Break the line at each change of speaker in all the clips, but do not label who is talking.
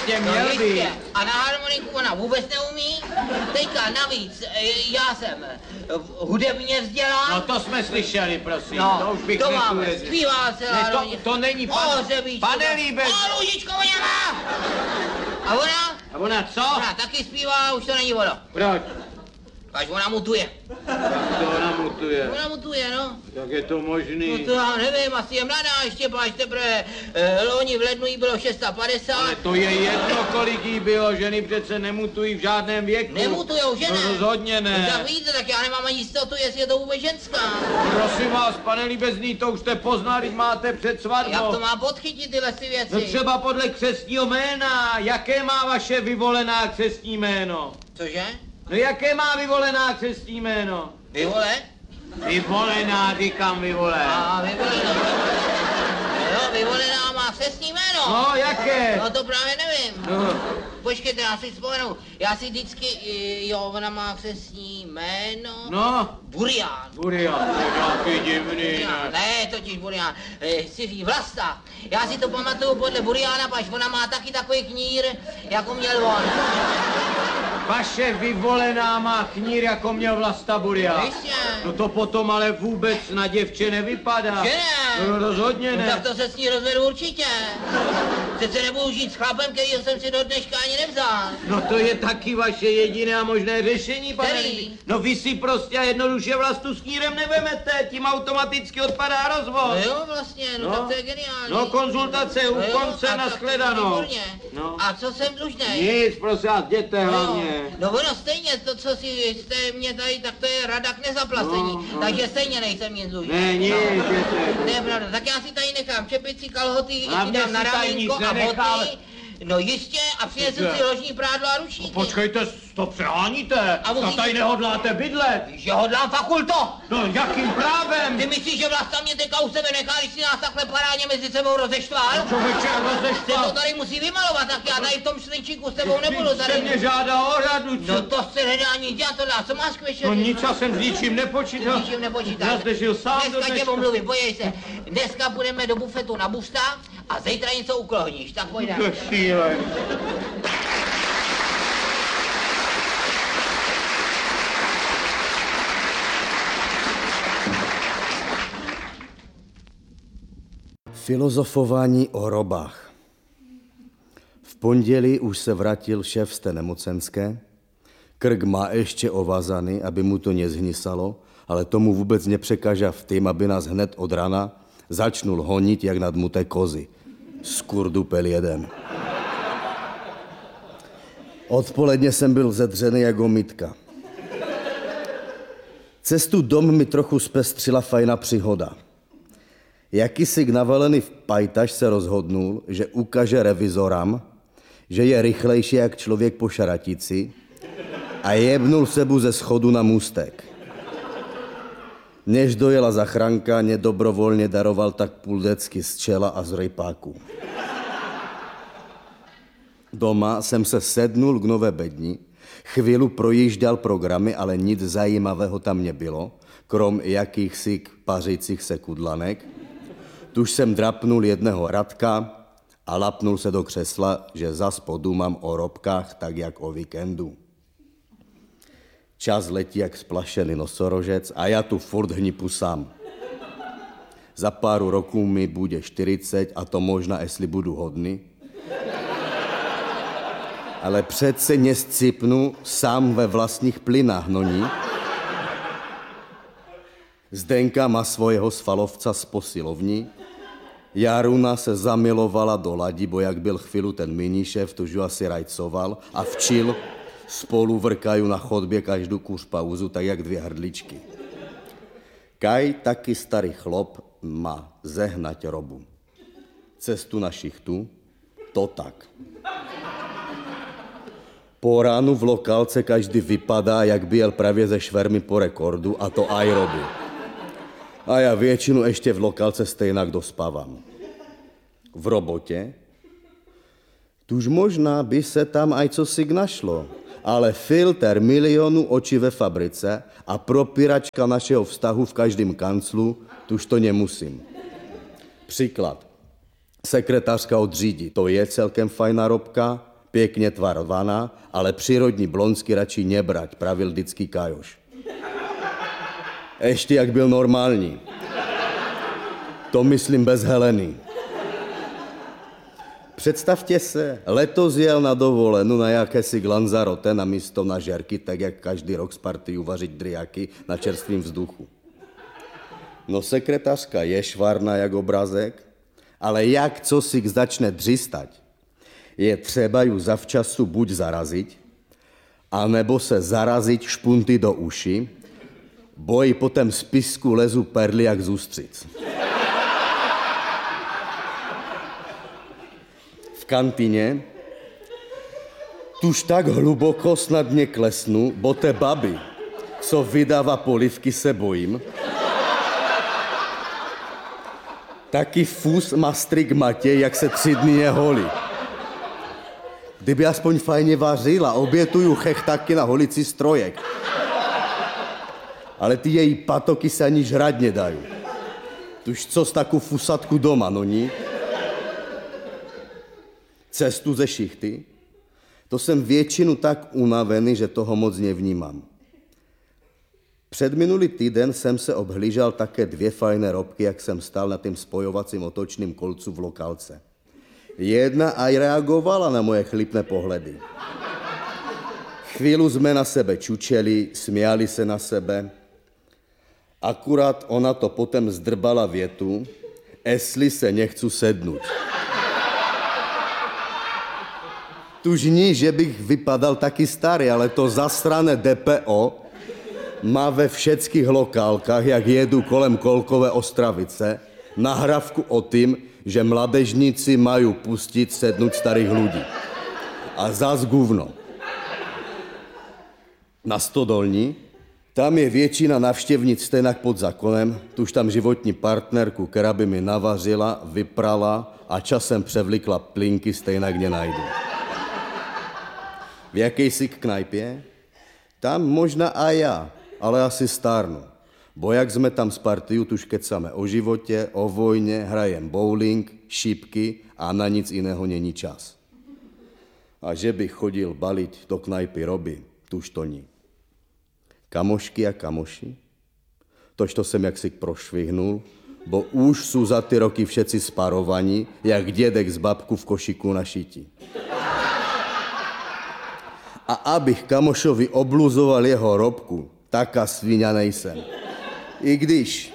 určitě měl být.
A na harmoniku ona vůbec neumí. Teďka navíc, já jsem hudebně vzdělán.
No to jsme slyšeli, prosím.
No,
to už bych
to máme,
neuvěřil.
zpívá celá
Ne,
rodina.
to není pan... Pane Líbek.
O, Lužičko, ona má! A ona?
A ona co?
Ona taky zpívá, už to není ono.
Proč?
Až ona mutuje.
To ona mutuje.
Ona mutuje, no.
Jak je to možný?
No to já nevím, asi je mladá ještě, až teprve loni v lednu jí bylo 650.
Ale to je jedno, kolik jí bylo, ženy přece nemutují v žádném věku.
Nemutujou, že ne?
No rozhodně ne.
No, tak víte, tak já nemám ani jistotu, jestli je to vůbec ženská.
Prosím vás, pane Líbezný, to už jste poznali, máte před svatbou.
Jak to má podchytit tyhle si věci?
No třeba podle křestního jména. Jaké má vaše vyvolená křestní jméno?
Cože?
No jaké má vyvolená křestní jméno?
Vyvole?
Vyvolená, říkám vyvolená.
A vyvolená. Jo, vyvolená má křestní jméno.
No, jaké?
No to právě nevím.
No.
Počkejte, já si vzpomenu. Já si vždycky, jo, ona má křestní jméno.
No.
Burián.
Burián, to je nějaký divný, ne?
Ne, totiž Burián. Chci říct Vlasta. Já si to pamatuju podle Buriána, pač ona má taky takový knír, jako měl on.
Vaše vyvolená má knír, jako měl Vlasta Burián.
Jistě.
No to potom ale vůbec na děvče nevypadá.
Že ne?
No rozhodně ne.
No tak to se s ní rozvedu určitě. Přece nebudu žít s chlapem, kterýho jsem si do dneška ani nevzal.
No to je taky vaše jediné a možné řešení, pane
Který?
Líbí. No vy si prostě a jednoduše Vlastu s knírem nevemete, tím automaticky odpadá rozvod.
No jo, vlastně, no tak to je geniální.
No konzultace u konce,
a
nashledanou.
výborně.
No.
A co jsem dlužnej?
Nic, prosím vás, jděte hlavně.
No ono stejně, to, co si jste mě tady, tak to je rada k nezaplacení.
No.
Takže stejně nejsem nic dlužný.
Ne, nic, jděte.
To je pravda, tak já si tady nechám čepici, kalhoty,
A
si
mně
dám na
si tady
ramínko
nic
a
nenechal.
boty. No jistě, a přinesu si ložní prádlo a ručníky.
Počkejte, to přeháníte.
A musíte-
tady nehodláte bydlet.
Že hodlám fakulto.
No jakým právem?
Ty myslíš, že Vlasta mě teďka u sebe nechá, když si nás takhle parádně mezi sebou rozeštval?
Člověče,
Se to
rozeštval.
tady musí vymalovat, tak já tady v tom slinčíku s tebou nebudu
Se
tady.
mě žádá o radu, co?
No to se nedá nic dělat, to dá, co máš k večeři?
No nic, já jsem s ničím nepočítal.
Ničím nepočítáš.
Já zde žil sám do
Dneska tě
dneška.
omluvím, podívej se. Dneska půjdeme do bufetu na busta a zítra něco uklohníš, tak pojďme.
To je šílený.
Filozofování o robách. V pondělí už se vrátil šéf z té nemocenské. Krk má ještě ovazaný, aby mu to nezhnisalo, ale tomu vůbec nepřekáža v tým, aby nás hned od rana začnul honit jak nadmuté kozy. Skurdupel jeden. Odpoledně jsem byl zedřený jako mytka. Cestu dom mi trochu zpestřila fajná příhoda. Jakýsi navalený pajtaš se rozhodnul, že ukáže revizoram, že je rychlejší jak člověk po šaratici a jebnul sebu ze schodu na můstek. Než dojela zachránka, nedobrovolně daroval tak půl decky z čela a z rejpáku. Doma jsem se sednul k nové bedni, chvíli projížděl programy, ale nic zajímavého tam nebylo, krom jakýchsi pařících se kudlanek. Tuž jsem drapnul jedného Radka a lapnul se do křesla, že zas podumám o robkách tak jak o víkendu. Čas letí jak splašený nosorožec a já tu furt hnipu sám. Za pár roků mi bude 40 a to možná, jestli budu hodný. Ale přece nescipnu sám ve vlastních plynách, no ní. Zdenka má svojho svalovca z posilovní. Jaruna se zamilovala do Ladi, bo jak byl chvíli ten minišéf, tuž ju asi rajcoval a včil spolu vrkají na chodbě každou kuř pauzu, tak jak dvě hrdličky. Kaj taky starý chlop má zehnať robu. Cestu na šichtu, to tak. Po ránu v lokálce každý vypadá, jak by jel právě ze švermy po rekordu, a to aj robu. A já většinu ještě v lokálce stejnak dospávám. V robotě? Tuž možná by se tam aj cosi našlo, ale filter milionu očí ve fabrice a propíračka našeho vztahu v každém kanclu, tuž to nemusím. Příklad. Sekretářka od Řídi, to je celkem fajná robka, pěkně tvarovaná, ale přírodní blonsky radši nebrať, pravil vždycky Kajoš. Ještě jak byl normální. To myslím bez Heleny. Představte se, letos jel na dovolenou na jakési Lanzarote na místo na žerky, tak jak každý rok z party uvařit driaky na čerstvým vzduchu. No sekretářka je švarná jak obrazek, ale jak co si začne dřistať, je třeba ju zavčasu buď zarazit, anebo se zarazit špunty do uši, bo jí potom z pisku lezu perly jak z ústřic. V kantině tuž tak hluboko snad neklesnu, bo té baby, co vydává polivky, se bojím. Taky fus má strigmatě, jak se 3 dny neholí. Kdyby aspoň fajně vařila, obětuju chechtaky na holici strojek. Ale ty její patoky se ani žrať nedají. Tuž co z takovou fusatku doma, no ní? Cestu ze šichty? To jsem většinu tak unavený, že toho moc nevnímám. Předminulý týden jsem se obhlížal také 2 fajné robky, jak jsem stál na tím spojovacím otočným kolcu v lokálce. Jedna aj reagovala na moje chlipné pohledy. Chvíli jsme na sebe čučeli, směali se na sebe. Akurát ona to potom zdrbala větu, jestli se nechcu sednout. Tuž ní, že bych vypadal taky starý, ale to zasrané DPO má ve všetkých lokálkách, jak jedu kolem Kolkové Ostravice, nahrávku o tým, že mladežníci mají pustit sednout starých ľudí. A zas guvno. Na Stodolní, tam je většina navštěvnic stejnak pod zákonem, tuž tam životní partnerku, která by mi navařila, vyprala a časem převlikla plínky, stejnak nenajdu. V jakejsi knajpě? Tam možná a já, ale asi stárnu. Bo jak jsme tam s partiu, tuž kecáme o životě, o vojně, hrajem bowling, šipky a na nic jiného není čas. A že bych chodil balit do knajpy Roby, tuž to ní. Kamošky a kamoši? Tož to jsem jaksi prošvihnul, bo už jsou za ty roky všetci sparovaní, jak dědek z babku v košiku na šíti. A abych kamošovi obluzoval jeho robku, taká sviňa nejsem. I když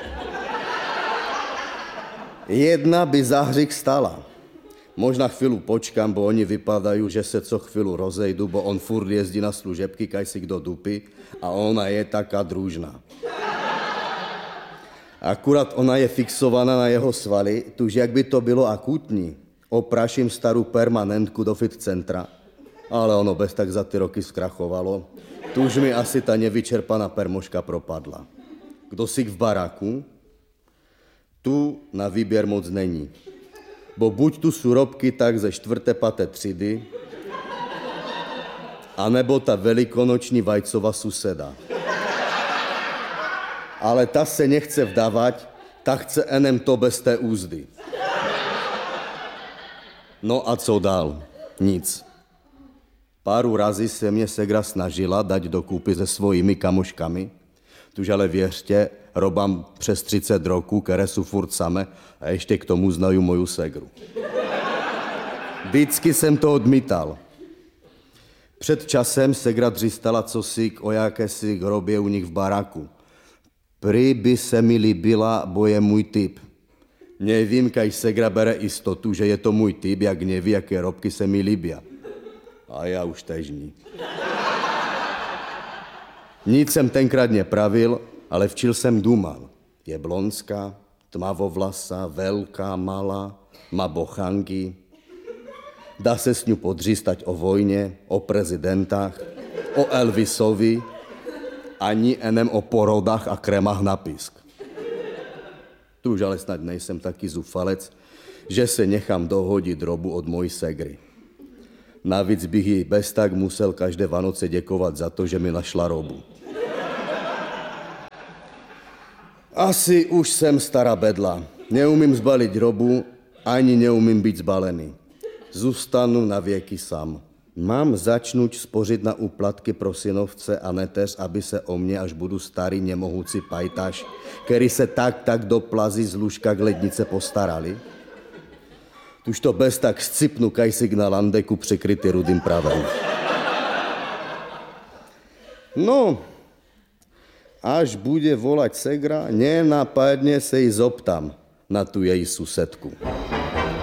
jedna by za hřích stala. Možná chvíli počkám, bo oni vypadají, že se co chvíli rozejdu, bo on furt jezdí na služebky, kaj si kdo dupy, a ona je taká družná. Akurát ona je fixovaná na jeho svaly, tuž jak by to bylo akutní. Opraším starou permanentku do fit centra, ale ono bez tak za ty roky zkrachovalo. Tuž mi asi ta nevyčerpaná permoška propadla. Kdo si v baráku? Tu na výběr moc není. Bo buď tu sú robky tak ze 4., 5. třídy, anebo ta velikonoční vajcová suseda. Ale ta se nechce vdávat, ta chce enem to bez té úzdy. No a co dál? Nic. Páru razy se mě segra snažila dať dokupy se svojimi kamoškami, tuž ale věřte, robám přes 30 roků, které jsou furt samé a ještě k tomu znají moju segru. Vždycky jsem to odmítal. Před časem segra dřistala cosi o jakési hrobě u nich v baráku. Prý by se mi líbila, bo je můj typ. Nevím, kaj segra bere istotu, že je to můj typ, jak neví, jaké robky se mi líbí. A já už tež ní. Nic jsem tenkrát nepravil, ale včil jsem důmal. Je blonská, tmavovlasá, velká, malá, má bochanky. Dá se s ňu podřístať o vojně, o prezidentách, o Elvisovi, ani enem o porodách a krémách na pisk. Tu už ale snad nejsem taky zufalec, že se nechám dohodit robu od mojí segry. Navíc bych jí bez tak musel každé Vánoce děkovat za to, že mi našla robu. Asi už jsem stará bedla. Neumím zbalit robu, ani neumím být zbalený. Zůstanu na věky sám. Mám začnout spořit na úplatky pro synovce a neteř, aby se o mě, až budu starý, nemohoucí pajtaš, který se tak doplazí z lůžka k lednice postarali? Tuž to bez tak scipnu kajsik na landeku překrytý rudým pravem. No, až bude volať segra, nenapadne se jí zoptám na tu její susedku.